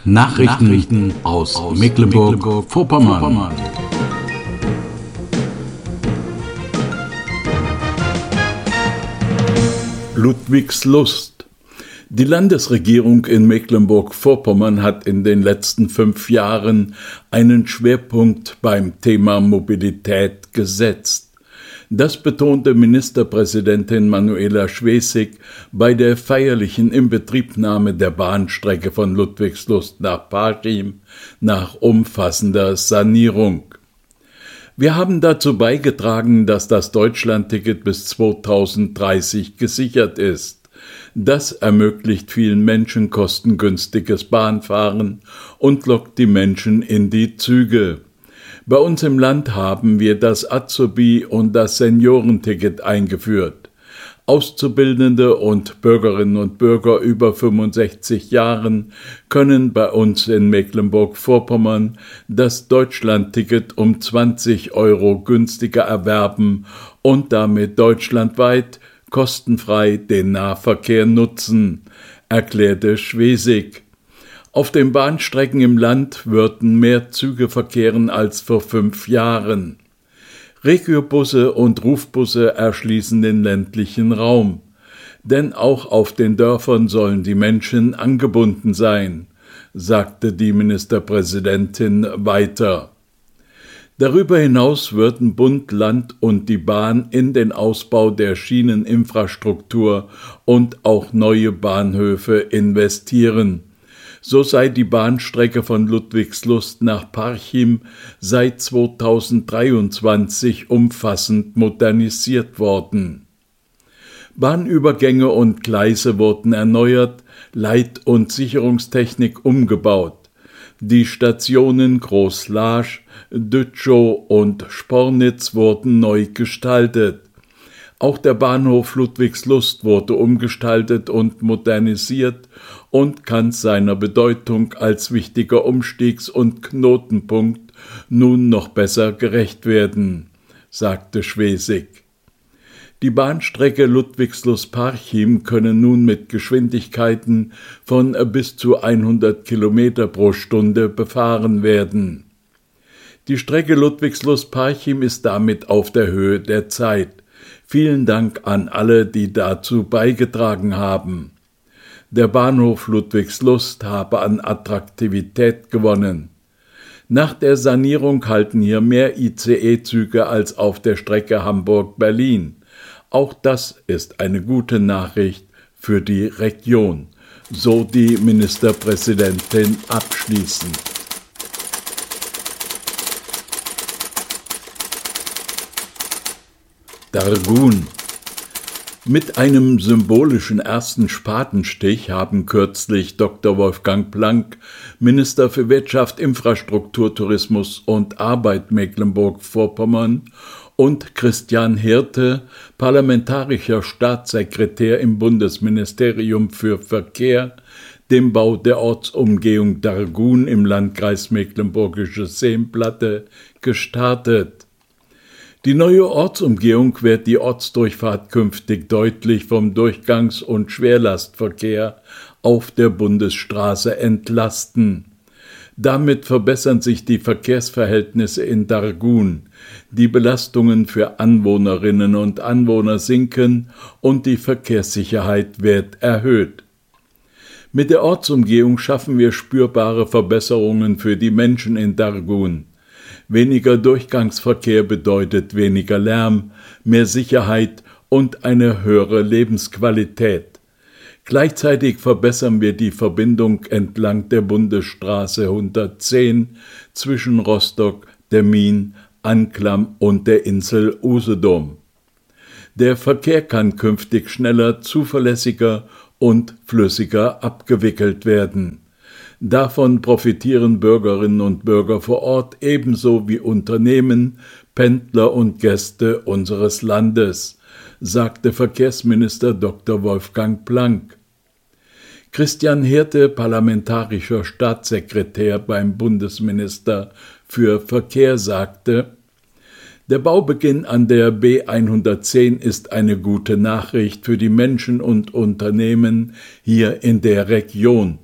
Nachrichten aus Mecklenburg-Vorpommern. Ludwigslust. Die Landesregierung in Mecklenburg-Vorpommern hat in den letzten 5 Jahren einen Schwerpunkt beim Thema Mobilität gesetzt. Das betonte Ministerpräsidentin Manuela Schwesig bei der feierlichen Inbetriebnahme der Bahnstrecke von Ludwigslust nach Parchim nach umfassender Sanierung. Wir haben dazu beigetragen, dass das Deutschlandticket bis 2030 gesichert ist. Das ermöglicht vielen Menschen kostengünstiges Bahnfahren und lockt die Menschen in die Züge. Bei uns im Land haben wir das Azubi- und das Seniorenticket eingeführt. Auszubildende und Bürgerinnen und Bürger über 65 Jahren können bei uns in Mecklenburg-Vorpommern das Deutschlandticket um 20 € günstiger erwerben und damit deutschlandweit kostenfrei den Nahverkehr nutzen, erklärte Schwesig. Auf den Bahnstrecken im Land würden mehr Züge verkehren als vor 5 Jahren. Regiobusse und Rufbusse erschließen den ländlichen Raum. Denn auch auf den Dörfern sollen die Menschen angebunden sein, sagte die Ministerpräsidentin weiter. Darüber hinaus würden Bund, Land und die Bahn in den Ausbau der Schieneninfrastruktur und auch neue Bahnhöfe investieren. So sei die Bahnstrecke von Ludwigslust nach Parchim seit 2023 umfassend modernisiert worden. Bahnübergänge und Gleise wurden erneuert, Leit- und Sicherungstechnik umgebaut. Die Stationen Groß-Laasch, Dützow und Spornitz wurden neu gestaltet. Auch der Bahnhof Ludwigslust wurde umgestaltet und modernisiert und kann seiner Bedeutung als wichtiger Umstiegs- und Knotenpunkt nun noch besser gerecht werden, sagte Schwesig. Die Bahnstrecke Ludwigslust-Parchim könne nun mit Geschwindigkeiten von bis zu 100 km pro Stunde befahren werden. Die Strecke Ludwigslust-Parchim ist damit auf der Höhe der Zeit. Vielen Dank an alle, die dazu beigetragen haben. Der Bahnhof Ludwigslust habe an Attraktivität gewonnen. Nach der Sanierung halten hier mehr ICE-Züge als auf der Strecke Hamburg-Berlin. Auch das ist eine gute Nachricht für die Region, so die Ministerpräsidentin abschließend. Dargun. Mit einem symbolischen ersten Spatenstich haben kürzlich Dr. Wolfgang Planck, Minister für Wirtschaft, Infrastruktur, Tourismus und Arbeit Mecklenburg-Vorpommern, und Christian Hirte, parlamentarischer Staatssekretär im Bundesministerium für Verkehr, den Bau der Ortsumgehung Dargun im Landkreis Mecklenburgische Seenplatte gestartet. Die neue Ortsumgehung wird die Ortsdurchfahrt künftig deutlich vom Durchgangs- und Schwerlastverkehr auf der Bundesstraße entlasten. Damit verbessern sich die Verkehrsverhältnisse in Dargun, die Belastungen für Anwohnerinnen und Anwohner sinken und die Verkehrssicherheit wird erhöht. Mit der Ortsumgehung schaffen wir spürbare Verbesserungen für die Menschen in Dargun. Weniger Durchgangsverkehr bedeutet weniger Lärm, mehr Sicherheit und eine höhere Lebensqualität. Gleichzeitig verbessern wir die Verbindung entlang der Bundesstraße 110 zwischen Rostock, Demmin, Anklam und der Insel Usedom. Der Verkehr kann künftig schneller, zuverlässiger und flüssiger abgewickelt werden. Davon profitieren Bürgerinnen und Bürger vor Ort ebenso wie Unternehmen, Pendler und Gäste unseres Landes, sagte Verkehrsminister Dr. Wolfgang Planck. Christian Hirte, parlamentarischer Staatssekretär beim Bundesminister für Verkehr, sagte: Der Baubeginn an der B110 ist eine gute Nachricht für die Menschen und Unternehmen hier in der Region.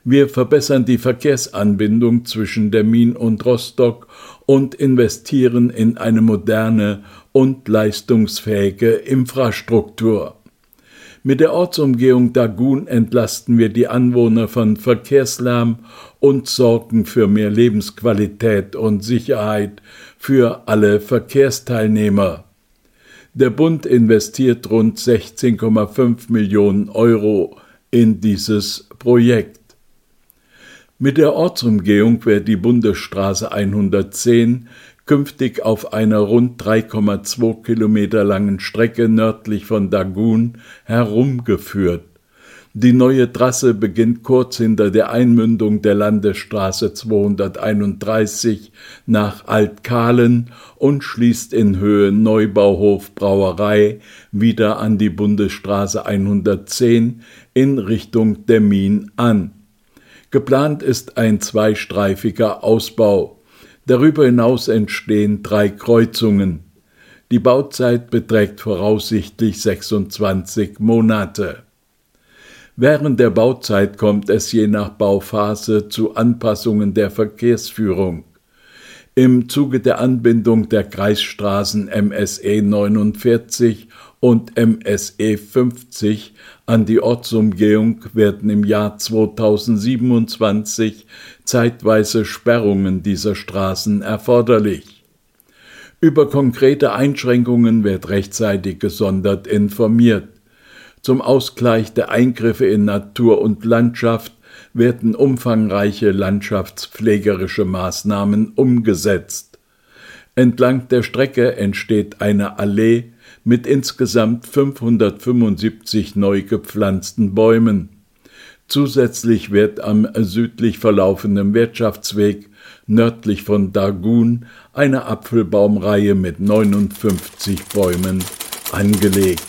Wir verbessern die Verkehrsanbindung zwischen Demmin und Rostock und investieren in eine moderne und leistungsfähige Infrastruktur. Mit der Ortsumgehung Dagun entlasten wir die Anwohner von Verkehrslärm und sorgen für mehr Lebensqualität und Sicherheit für alle Verkehrsteilnehmer. Der Bund investiert rund 16,5 Millionen Euro in dieses Projekt. Mit der Ortsumgehung wird die Bundesstraße 110 künftig auf einer rund 3,2 Kilometer langen Strecke nördlich von Dagun herumgeführt. Die neue Trasse beginnt kurz hinter der Einmündung der Landesstraße 231 nach Altkahlen und schließt in Höhe Neubauhof Brauerei wieder an die Bundesstraße 110 in Richtung Demmin an. Geplant ist ein zweistreifiger Ausbau. Darüber hinaus entstehen 3 Kreuzungen. Die Bauzeit beträgt voraussichtlich 26 Monate. Während der Bauzeit kommt es je nach Bauphase zu Anpassungen der Verkehrsführung. Im Zuge der Anbindung der Kreisstraßen MSE 49 und MSE 50 an die Ortsumgehung werden im Jahr 2027 zeitweise Sperrungen dieser Straßen erforderlich. Über konkrete Einschränkungen wird rechtzeitig gesondert informiert. Zum Ausgleich der Eingriffe in Natur und Landschaft werden umfangreiche landschaftspflegerische Maßnahmen umgesetzt. Entlang der Strecke entsteht eine Allee mit insgesamt 575 neu gepflanzten Bäumen. Zusätzlich wird am südlich verlaufenden Wirtschaftsweg nördlich von Dagun eine Apfelbaumreihe mit 59 Bäumen angelegt.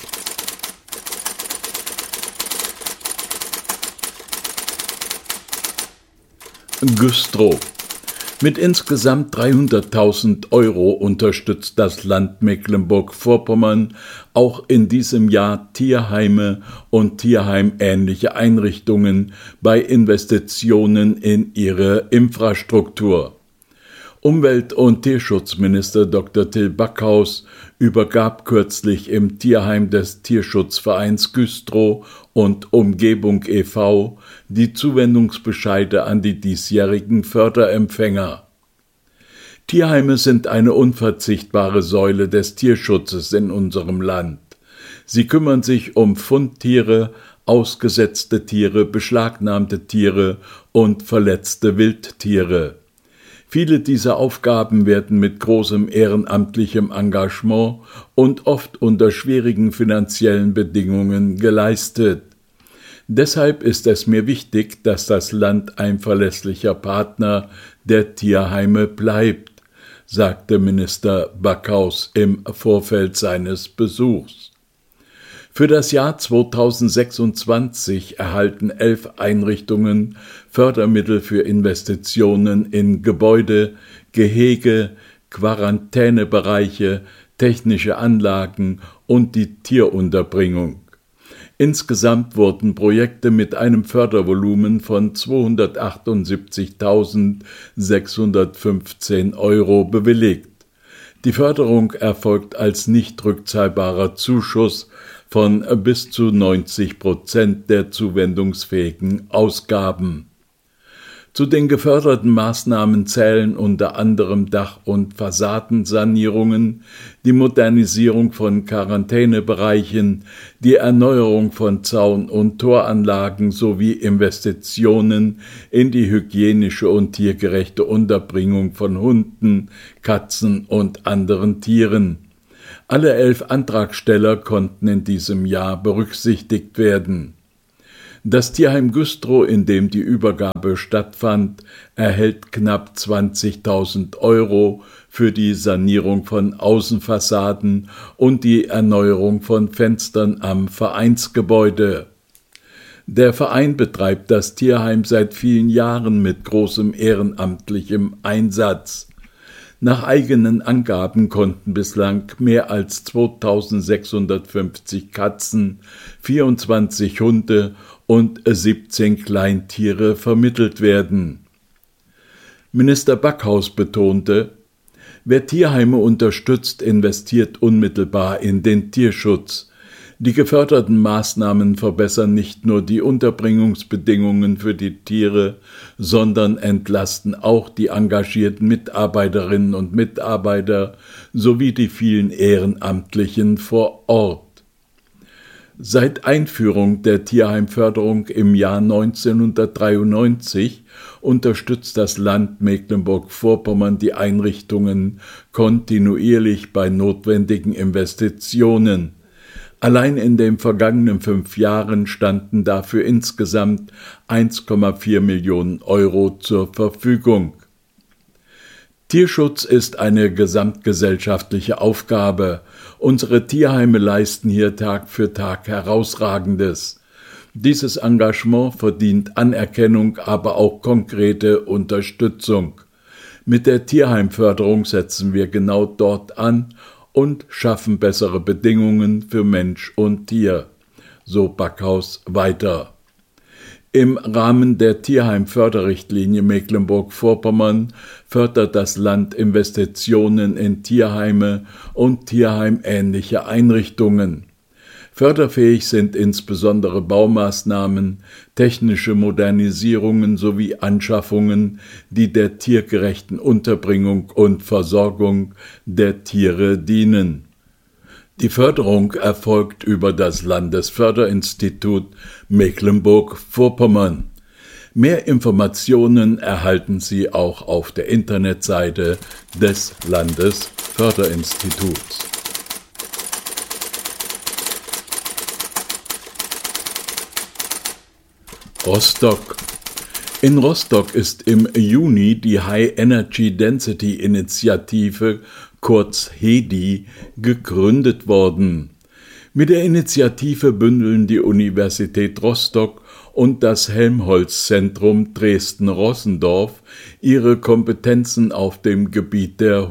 Güstrow. Mit insgesamt 300.000 Euro unterstützt das Land Mecklenburg-Vorpommern auch in diesem Jahr Tierheime und tierheimähnliche Einrichtungen bei Investitionen in ihre Infrastruktur. Umwelt- und Tierschutzminister Dr. Till Backhaus übergab kürzlich im Tierheim des Tierschutzvereins Güstrow und Umgebung e.V. die Zuwendungsbescheide an die diesjährigen Förderempfänger. Tierheime sind eine unverzichtbare Säule des Tierschutzes in unserem Land. Sie kümmern sich um Fundtiere, ausgesetzte Tiere, beschlagnahmte Tiere und verletzte Wildtiere. Viele dieser Aufgaben werden mit großem ehrenamtlichem Engagement und oft unter schwierigen finanziellen Bedingungen geleistet. Deshalb ist es mir wichtig, dass das Land ein verlässlicher Partner der Tierheime bleibt, sagte Minister Backhaus im Vorfeld seines Besuchs. Für das Jahr 2026 erhalten 11 Einrichtungen Fördermittel für Investitionen in Gebäude, Gehege, Quarantänebereiche, technische Anlagen und die Tierunterbringung. Insgesamt wurden Projekte mit einem Fördervolumen von 278.615 Euro bewilligt. Die Förderung erfolgt als nicht rückzahlbarer Zuschuss von bis zu 90% der zuwendungsfähigen Ausgaben. Zu den geförderten Maßnahmen zählen unter anderem Dach- und Fassadensanierungen, die Modernisierung von Quarantänebereichen, die Erneuerung von Zaun- und Toranlagen sowie Investitionen in die hygienische und tiergerechte Unterbringung von Hunden, Katzen und anderen Tieren. Alle 11 Antragsteller konnten in diesem Jahr berücksichtigt werden. Das Tierheim Güstrow, in dem die Übergabe stattfand, erhält knapp 20.000 Euro für die Sanierung von Außenfassaden und die Erneuerung von Fenstern am Vereinsgebäude. Der Verein betreibt das Tierheim seit vielen Jahren mit großem ehrenamtlichem Einsatz. Nach eigenen Angaben konnten bislang mehr als 2.650 Katzen, 24 Hunde und 17 Kleintiere vermittelt werden. Minister Backhaus betonte, wer Tierheime unterstützt, investiert unmittelbar in den Tierschutz. Die geförderten Maßnahmen verbessern nicht nur die Unterbringungsbedingungen für die Tiere, sondern entlasten auch die engagierten Mitarbeiterinnen und Mitarbeiter sowie die vielen Ehrenamtlichen vor Ort. Seit Einführung der Tierheimförderung im Jahr 1993 unterstützt das Land Mecklenburg-Vorpommern die Einrichtungen kontinuierlich bei notwendigen Investitionen. Allein in den vergangenen 5 Jahren standen dafür insgesamt 1,4 Millionen Euro zur Verfügung. Tierschutz ist eine gesamtgesellschaftliche Aufgabe. Unsere Tierheime leisten hier Tag für Tag Herausragendes. Dieses Engagement verdient Anerkennung, aber auch konkrete Unterstützung. Mit der Tierheimförderung setzen wir genau dort an und schaffen bessere Bedingungen für Mensch und Tier, so Backhaus weiter. Im Rahmen der Tierheimförderrichtlinie Mecklenburg-Vorpommern fördert das Land Investitionen in Tierheime und tierheimähnliche Einrichtungen. Förderfähig sind insbesondere Baumaßnahmen, technische Modernisierungen sowie Anschaffungen, die der tiergerechten Unterbringung und Versorgung der Tiere dienen. Die Förderung erfolgt über das Landesförderinstitut Mecklenburg-Vorpommern. Mehr Informationen erhalten Sie auch auf der Internetseite des Landesförderinstituts. Rostock. In Rostock ist im Juni die High Energy Density Initiative, kurz HEDI, gegründet worden. Mit der Initiative bündeln die Universität Rostock und das Helmholtz-Zentrum Dresden-Rossendorf ihre Kompetenzen auf dem Gebiet der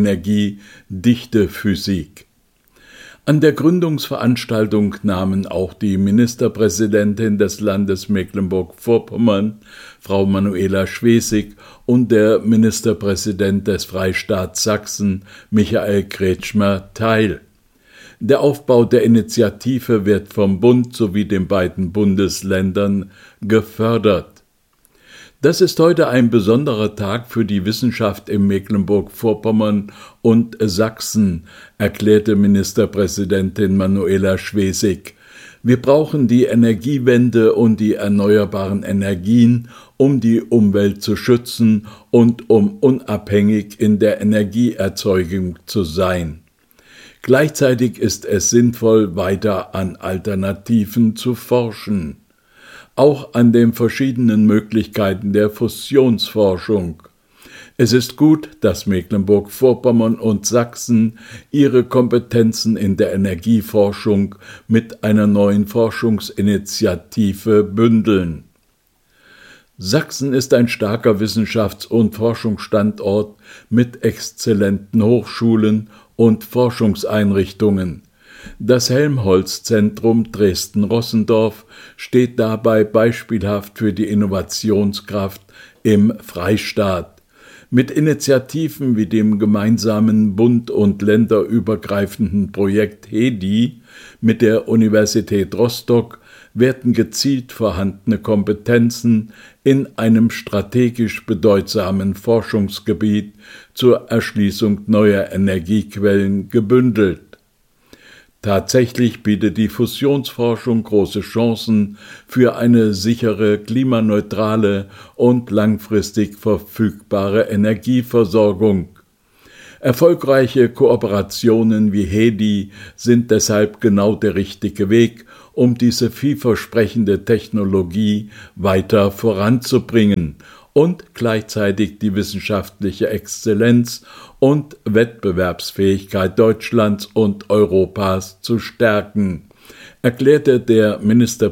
Hochenergie-Dichtephysik. An der Gründungsveranstaltung nahmen auch die Ministerpräsidentin des Landes Mecklenburg-Vorpommern, Frau Manuela Schwesig, und der Ministerpräsident des Freistaats Sachsen, Michael Kretschmer, teil. Der Aufbau der Initiative wird vom Bund sowie den beiden Bundesländern gefördert. Das ist heute ein besonderer Tag für die Wissenschaft in Mecklenburg-Vorpommern und Sachsen, erklärte Ministerpräsidentin Manuela Schwesig. Wir brauchen die Energiewende und die erneuerbaren Energien, um die Umwelt zu schützen und um unabhängig in der Energieerzeugung zu sein. Gleichzeitig ist es sinnvoll, weiter an Alternativen zu forschen. Auch an den verschiedenen Möglichkeiten der Fusionsforschung. Es ist gut, dass Mecklenburg-Vorpommern und Sachsen ihre Kompetenzen in der Energieforschung mit einer neuen Forschungsinitiative bündeln. Sachsen ist ein starker Wissenschafts- und Forschungsstandort mit exzellenten Hochschulen und Forschungseinrichtungen. Das Helmholtz-Zentrum Dresden-Rossendorf steht dabei beispielhaft für die Innovationskraft im Freistaat. Mit Initiativen wie dem gemeinsamen bund- und länderübergreifenden Projekt HEDI mit der Universität Rostock werden gezielt vorhandene Kompetenzen in einem strategisch bedeutsamen Forschungsgebiet zur Erschließung neuer Energiequellen gebündelt. Tatsächlich bietet die Fusionsforschung große Chancen für eine sichere, klimaneutrale und langfristig verfügbare Energieversorgung. Erfolgreiche Kooperationen wie HEDI sind deshalb genau der richtige Weg, um diese vielversprechende Technologie weiter voranzubringen und gleichzeitig die wissenschaftliche Exzellenz und Wettbewerbsfähigkeit Deutschlands und Europas zu stärken, erklärte der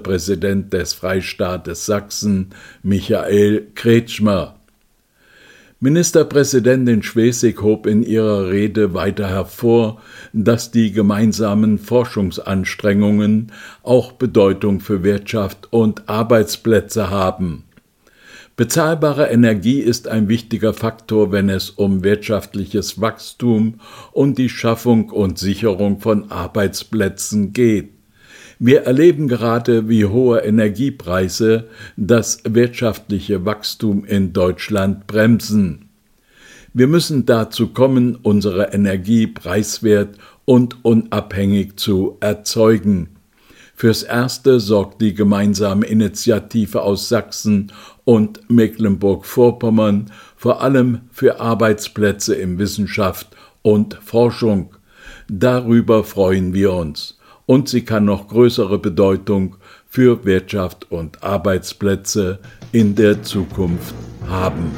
Ministerpräsident des Freistaates Sachsen, Michael Kretschmer. Ministerpräsidentin Schwesig hob in ihrer Rede weiter hervor, dass die gemeinsamen Forschungsanstrengungen auch Bedeutung für Wirtschaft und Arbeitsplätze haben. Bezahlbare Energie ist ein wichtiger Faktor, wenn es um wirtschaftliches Wachstum und die Schaffung und Sicherung von Arbeitsplätzen geht. Wir erleben gerade, wie hohe Energiepreise das wirtschaftliche Wachstum in Deutschland bremsen. Wir müssen dazu kommen, unsere Energie preiswert und unabhängig zu erzeugen. Fürs Erste sorgt die gemeinsame Initiative aus Sachsen und Mecklenburg-Vorpommern vor allem für Arbeitsplätze in Wissenschaft und Forschung. Darüber freuen wir uns. Und sie kann noch größere Bedeutung für Wirtschaft und Arbeitsplätze in der Zukunft haben.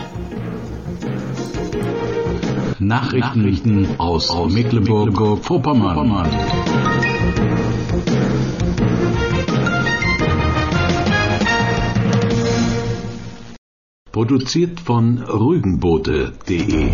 Nachrichten aus Mecklenburg-Vorpommern. Produziert von rügenboote.de